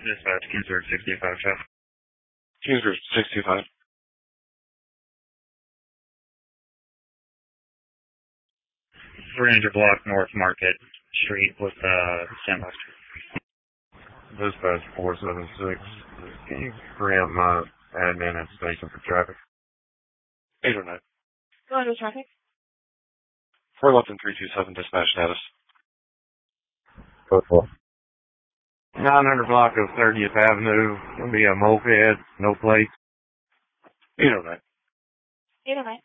Dispatch, Kingsburg 65 traffic. Kingsburg 65. Ranger Block North Market Street with standby. Dispatch 476. Can you preempt my admin at the station for traffic? 809. Go ahead with traffic. 411-327 dispatch status. Code 4. 900 block of 30th Avenue. Gonna be a moped, no plates. 809. 809.